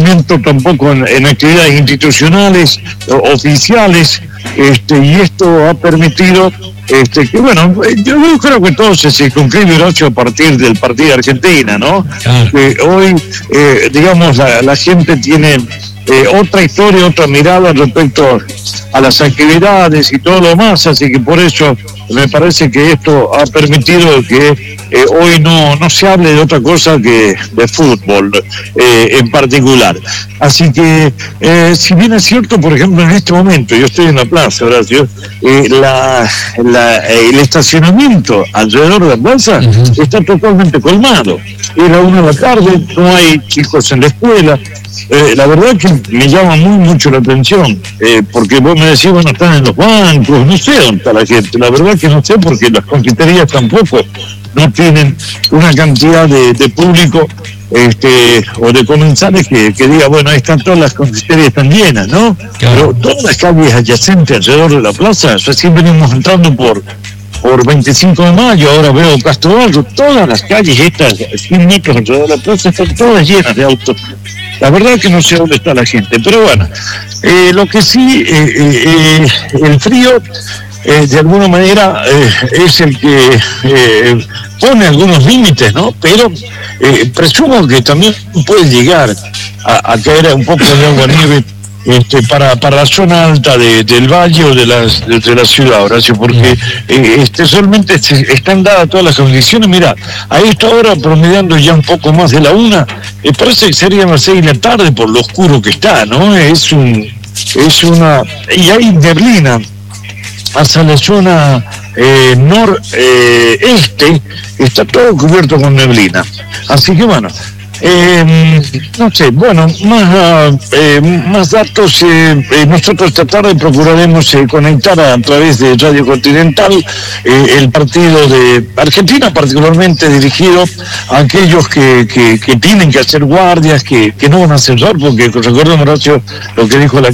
movimiento tampoco en actividades institucionales, oficiales, y esto ha permitido que, bueno, yo creo que todo se circunscribe a partir del partido de Argentina, ¿no? Claro. Hoy, digamos, la gente tiene otra historia, otra mirada respecto a las actividades y todo lo más, así que por eso me parece que esto ha permitido que hoy no se hable de otra cosa que de fútbol en particular. Así que, si bien es cierto, por ejemplo, en este momento, yo estoy en la plaza, Horacio, el estacionamiento alrededor de la plaza está totalmente colmado. Es la 1 de la tarde, no hay chicos en la escuela. La verdad que me llama mucho la atención, porque vos me decís, bueno, están en los bancos, no sé dónde está la gente, la verdad que no sé, porque las confiterías tampoco no tienen una cantidad de público o de comensales que diga, bueno, ahí están todas las confiterías, están llenas, ¿no? Claro. Pero todas las calles adyacentes alrededor de la plaza, recién venimos entrando por 25 de mayo, ahora veo Castro Barro, todas las calles estas, 100 metros alrededor de la plaza, están todas llenas de autos. La verdad que no sé dónde está la gente, pero bueno, lo que sí, el frío, de alguna manera, es el que pone algunos límites, ¿no? Pero presumo que también puede llegar a caer un poco de agua nieve para la zona alta del valle o de la ciudad, Horacio, porque solamente están dadas todas las condiciones. Mira, a esta hora, promediando ya un poco más de la 1, parece que serían las 6 de la tarde por lo oscuro que está, ¿no? Y hay neblina hacia la zona noreste, está todo cubierto con neblina. Así que bueno, no sé, bueno, más datos. Nosotros esta tarde procuraremos conectar a través de Radio Continental el partido de Argentina, particularmente dirigido a aquellos que tienen que hacer guardias, que no van a cerrar, porque recordemos, Horacio, lo que dijo la